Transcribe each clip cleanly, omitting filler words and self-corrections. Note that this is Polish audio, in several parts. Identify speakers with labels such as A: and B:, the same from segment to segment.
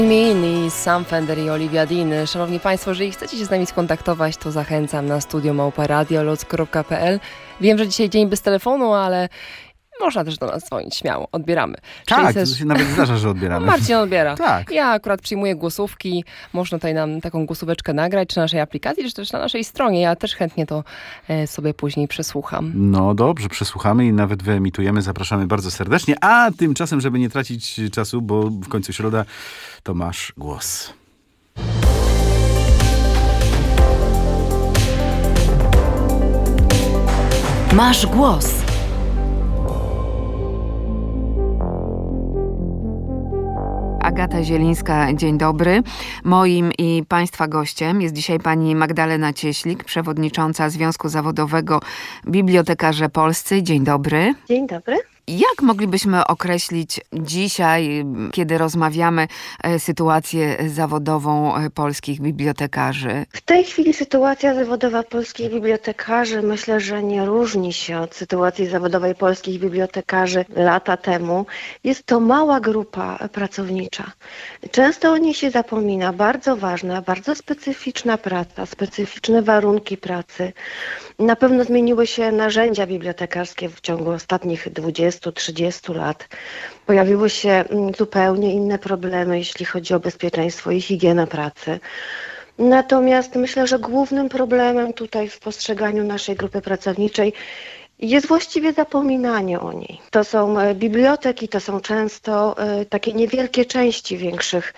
A: Min i Sam Fender i Olivia Dean. Szanowni Państwo, jeżeli chcecie się z nami skontaktować, to zachęcam na studio@radioloc.pl. Wiem, że dzisiaj dzień bez telefonu, ale można też do nas dzwonić, śmiało, odbieramy.
B: Tak, to się nawet zdarza, że odbieramy.
A: Marcin odbiera.
B: Tak.
A: Ja akurat przyjmuję głosówki, można tutaj nam taką głosóweczkę nagrać, czy na naszej aplikacji, czy też na naszej stronie. Ja też chętnie to sobie później przesłucham.
B: No dobrze, przesłuchamy i nawet wyemitujemy. Zapraszamy bardzo serdecznie. A tymczasem, żeby nie tracić czasu, bo w końcu środa, to masz głos.
C: Masz głos. Agata Zielińska, dzień dobry. Moim i Państwa gościem jest dzisiaj pani Magdalena Cieślik, przewodnicząca Związku Zawodowego Bibliotekarze Polscy. Dzień dobry.
D: Dzień dobry.
C: Jak moglibyśmy określić dzisiaj, kiedy rozmawiamy, sytuację zawodową polskich bibliotekarzy?
D: W tej chwili sytuacja zawodowa polskich bibliotekarzy myślę, że nie różni się od sytuacji zawodowej polskich bibliotekarzy lata temu. Jest to mała grupa pracownicza. Często o niej się zapomina. Bardzo ważna, bardzo specyficzna praca, specyficzne warunki pracy. Na pewno zmieniły się narzędzia bibliotekarskie w ciągu ostatnich 20-30 lat. Pojawiły się zupełnie inne problemy, jeśli chodzi o bezpieczeństwo i higienę pracy. Natomiast myślę, że głównym problemem tutaj w postrzeganiu naszej grupy pracowniczej jest właściwie zapominanie o niej. To są biblioteki, to są często takie niewielkie części większych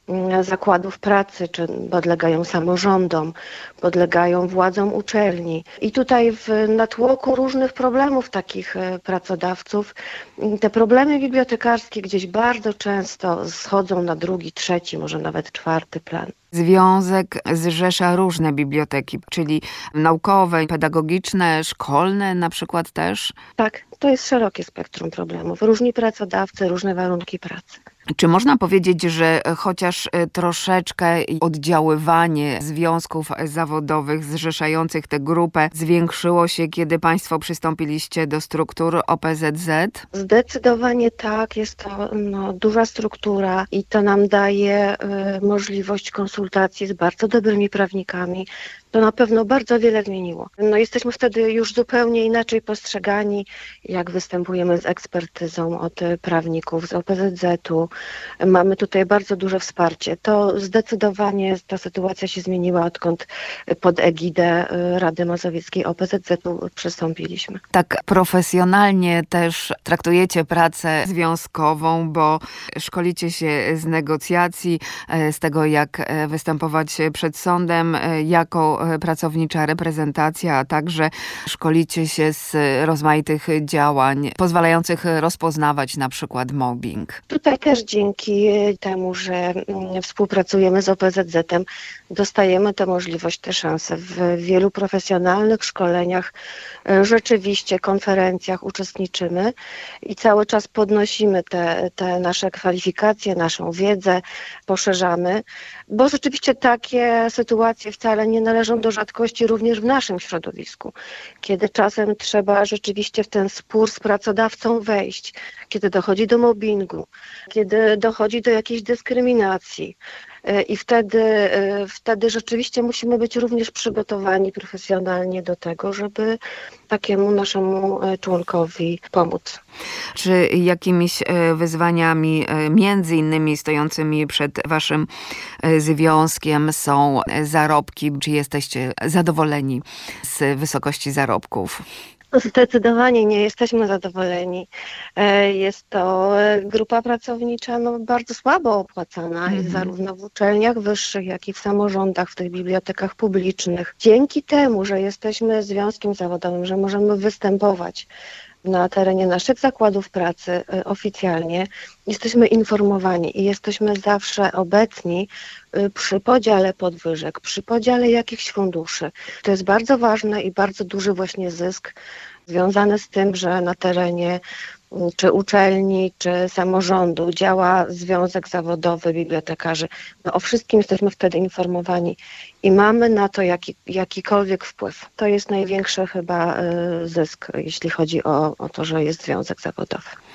D: zakładów pracy, czy podlegają samorządom, podlegają władzom uczelni. I tutaj w natłoku różnych problemów takich pracodawców, te problemy bibliotekarskie gdzieś bardzo często schodzą na drugi, trzeci, może nawet czwarty plan.
C: Związek zrzesza różne biblioteki, czyli naukowe, pedagogiczne, szkolne na przykład też.
D: Tak, to jest szerokie spektrum problemów. Różni pracodawcy, różne warunki pracy.
C: Czy można powiedzieć, że chociaż troszeczkę oddziaływanie związków zawodowych zrzeszających tę grupę zwiększyło się, kiedy Państwo przystąpiliście do struktur OPZZ?
D: Zdecydowanie tak, jest to duża struktura i to nam daje możliwość konsultacji z bardzo dobrymi prawnikami. To na pewno bardzo wiele zmieniło. Jesteśmy wtedy już zupełnie inaczej postrzegani, jak występujemy z ekspertyzą od prawników z OPZZ-u. Mamy tutaj bardzo duże wsparcie. To zdecydowanie ta sytuacja się zmieniła, odkąd pod egidę Rady Mazowieckiej OPZZ-u przystąpiliśmy.
C: Tak profesjonalnie też traktujecie pracę związkową, bo szkolicie się z negocjacji, z tego jak występować przed sądem, jako pracownicza reprezentacja, a także szkolicie się z rozmaitych działań pozwalających rozpoznawać na przykład mobbing.
D: Tutaj też dzięki temu, że współpracujemy z OPZZ-em, dostajemy tę możliwość, tę szansę w wielu profesjonalnych szkoleniach, rzeczywiście konferencjach uczestniczymy i cały czas podnosimy te nasze kwalifikacje, naszą wiedzę, poszerzamy, bo rzeczywiście takie sytuacje wcale nie należą do rzadkości również w naszym środowisku, kiedy czasem trzeba rzeczywiście w ten spór z pracodawcą wejść, kiedy dochodzi do mobbingu, kiedy dochodzi do jakiejś dyskryminacji. I wtedy rzeczywiście musimy być również przygotowani profesjonalnie do tego, żeby takiemu naszemu członkowi pomóc.
C: Czy jakimiś wyzwaniami, między innymi stojącymi przed waszym związkiem, są zarobki? Czy jesteście zadowoleni z wysokości zarobków?
D: Zdecydowanie nie jesteśmy zadowoleni. Jest to grupa pracownicza bardzo słabo opłacana, zarówno w uczelniach wyższych, jak i w samorządach, w tych bibliotekach publicznych. Dzięki temu, że jesteśmy związkiem zawodowym, że możemy występować na terenie naszych zakładów pracy oficjalnie, jesteśmy informowani i jesteśmy zawsze obecni przy podziale podwyżek, przy podziale jakichś funduszy. To jest bardzo ważne i bardzo duży właśnie zysk związany z tym, że na terenie czy uczelni, czy samorządu działa Związek Zawodowy Bibliotekarzy. O wszystkim jesteśmy wtedy informowani i mamy na to jakikolwiek wpływ. To jest największy chyba zysk, jeśli chodzi o to, że jest Związek Zawodowy.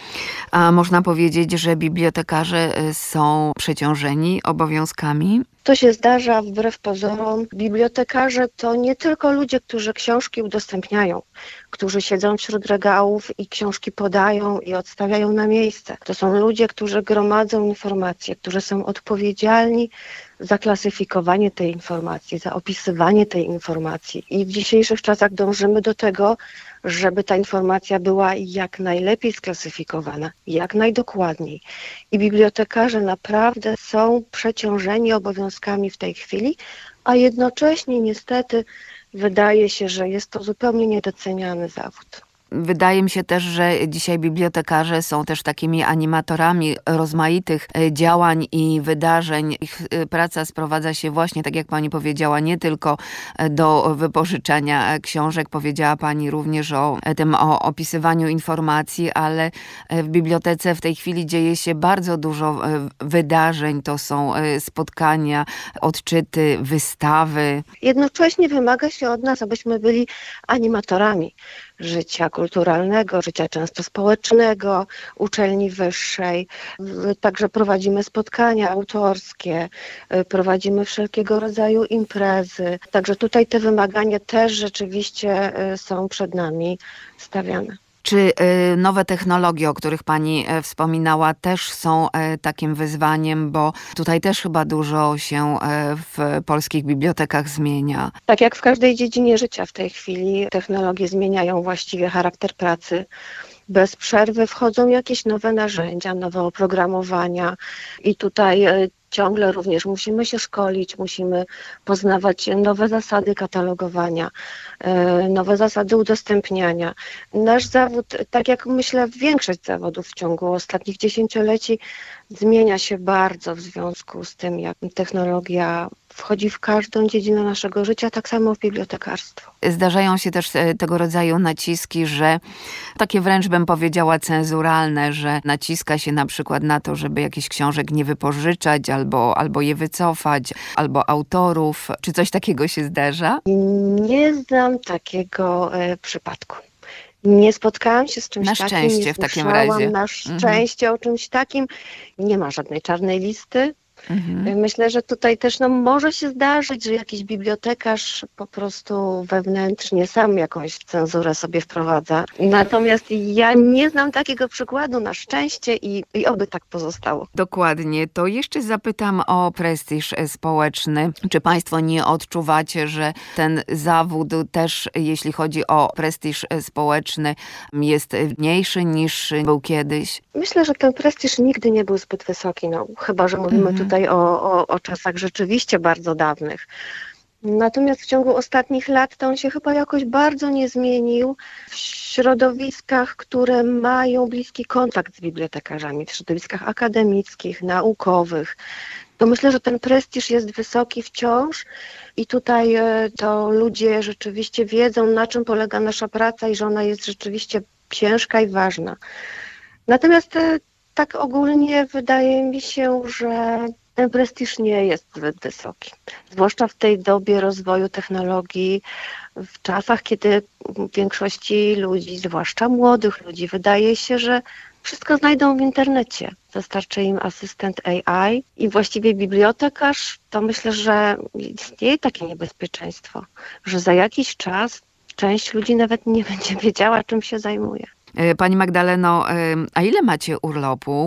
C: A można powiedzieć, że bibliotekarze są przeciążeni obowiązkami?
D: To się zdarza wbrew pozorom. Bibliotekarze to nie tylko ludzie, którzy książki udostępniają, którzy siedzą wśród regałów i książki podają i odstawiają na miejsce. To są ludzie, którzy gromadzą informacje, którzy są odpowiedzialni za klasyfikowanie tej informacji, za opisywanie tej informacji. I w dzisiejszych czasach dążymy do tego, żeby ta informacja była jak najlepiej sklasyfikowana, jak najdokładniej. I bibliotekarze naprawdę są przeciążeni obowiązkami w tej chwili, a jednocześnie niestety wydaje się, że jest to zupełnie niedoceniany zawód.
C: Wydaje mi się też, że dzisiaj bibliotekarze są też takimi animatorami rozmaitych działań i wydarzeń. Ich praca sprowadza się właśnie, tak jak pani powiedziała, nie tylko do wypożyczenia książek. Powiedziała pani również o opisywaniu informacji, ale w bibliotece w tej chwili dzieje się bardzo dużo wydarzeń. To są spotkania, odczyty, wystawy.
D: Jednocześnie wymaga się od nas, abyśmy byli animatorami życia kulturalnego, życia często społecznego, uczelni wyższej. Także prowadzimy spotkania autorskie, prowadzimy wszelkiego rodzaju imprezy. Także tutaj te wymagania też rzeczywiście są przed nami stawiane.
C: Czy nowe technologie, o których pani wspominała, też są takim wyzwaniem, bo tutaj też chyba dużo się w polskich bibliotekach zmienia?
D: Tak jak w każdej dziedzinie życia w tej chwili technologie zmieniają właściwie charakter pracy. Bez przerwy wchodzą jakieś nowe narzędzia, nowe oprogramowania i tutaj ciągle również musimy się szkolić, musimy poznawać nowe zasady katalogowania, nowe zasady udostępniania. Nasz zawód, tak jak myślę większość zawodów w ciągu ostatnich dziesięcioleci, zmienia się bardzo w związku z tym, jak technologia wchodzi w każdą dziedzinę naszego życia, tak samo w bibliotekarstwo.
C: Zdarzają się też tego rodzaju naciski, że takie wręcz bym powiedziała cenzuralne, że naciska się na przykład na to, żeby jakichś książek nie wypożyczać albo je wycofać, albo autorów. Czy coś takiego się zdarza?
D: Nie znam takiego przypadku. Nie spotkałam się z czymś
C: Na
D: takim.
C: szczęście
D: Nie
C: w takim
D: słyszałam
C: razie.
D: Na szczęście o czymś takim. Nie ma żadnej czarnej listy. Myślę, że tutaj też może się zdarzyć, że jakiś bibliotekarz po prostu wewnętrznie sam jakąś cenzurę sobie wprowadza. Natomiast ja nie znam takiego przykładu na szczęście i oby tak pozostało.
C: Dokładnie. To jeszcze zapytam o prestiż społeczny. Czy państwo nie odczuwacie, że ten zawód też, jeśli chodzi o prestiż społeczny, jest mniejszy niż był kiedyś?
D: Myślę, że ten prestiż nigdy nie był zbyt wysoki, chyba że mówimy tutaj o czasach rzeczywiście bardzo dawnych. Natomiast w ciągu ostatnich lat to on się chyba jakoś bardzo nie zmienił w środowiskach, które mają bliski kontakt z bibliotekarzami, w środowiskach akademickich, naukowych. To myślę, że ten prestiż jest wysoki wciąż i tutaj to ludzie rzeczywiście wiedzą, na czym polega nasza praca i że ona jest rzeczywiście ciężka i ważna. Natomiast tak ogólnie wydaje mi się, że ten prestiż nie jest zbyt wysoki. Zwłaszcza w tej dobie rozwoju technologii, w czasach, kiedy większości ludzi, zwłaszcza młodych ludzi, wydaje się, że wszystko znajdą w internecie. Wystarczy im asystent AI i właściwie bibliotekarz, to myślę, że istnieje takie niebezpieczeństwo, że za jakiś czas część ludzi nawet nie będzie wiedziała, czym się zajmuje.
C: Pani Magdaleno, a ile macie urlopu?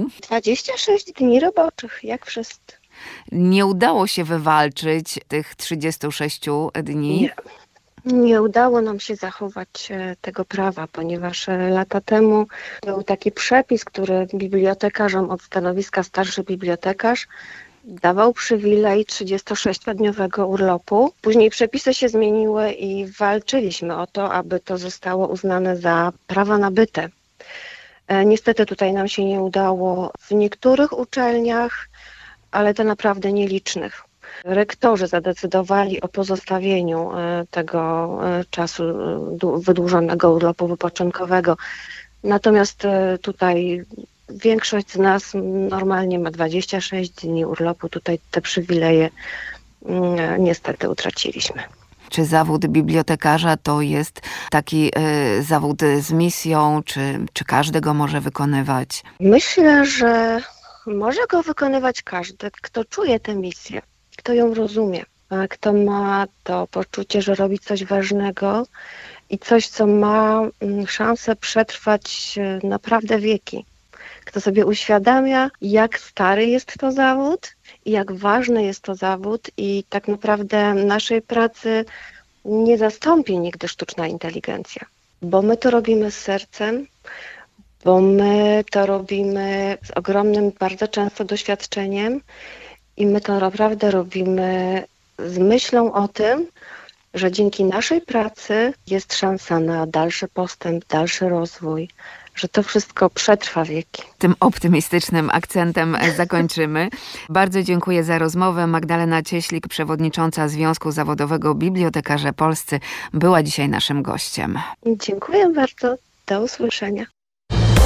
D: 26 dni roboczych, jak wszyscy.
C: Nie udało się wywalczyć tych 36 dni?
D: Nie udało nam się zachować tego prawa, ponieważ lata temu był taki przepis, który bibliotekarzom od stanowiska starszy bibliotekarz dawał przywilej 36-dniowego urlopu. Później przepisy się zmieniły i walczyliśmy o to, aby to zostało uznane za prawo nabyte. Niestety tutaj nam się nie udało w niektórych uczelniach, ale to naprawdę nielicznych. Rektorzy zadecydowali o pozostawieniu tego czasu wydłużonego urlopu wypoczynkowego. Natomiast tutaj większość z nas normalnie ma 26 dni urlopu. Tutaj te przywileje niestety utraciliśmy.
C: Czy zawód bibliotekarza to jest taki zawód z misją, czy każdy go może wykonywać?
D: Myślę, że może go wykonywać każdy, kto czuje tę misję, kto ją rozumie, a kto ma to poczucie, że robi coś ważnego i coś, co ma szansę przetrwać naprawdę wieki. Kto sobie uświadamia, jak stary jest to zawód i jak ważny jest to zawód i tak naprawdę naszej pracy nie zastąpi nigdy sztuczna inteligencja, bo my to robimy z sercem, bo my to robimy z ogromnym bardzo często doświadczeniem i my to naprawdę robimy z myślą o tym, że dzięki naszej pracy jest szansa na dalszy postęp, dalszy rozwój, że to wszystko przetrwa wieki.
C: Tym optymistycznym akcentem zakończymy. Bardzo dziękuję za rozmowę. Magdalena Cieślik, przewodnicząca Związku Zawodowego Bibliotekarze Polscy, była dzisiaj naszym gościem.
D: Dziękuję bardzo. Do usłyszenia.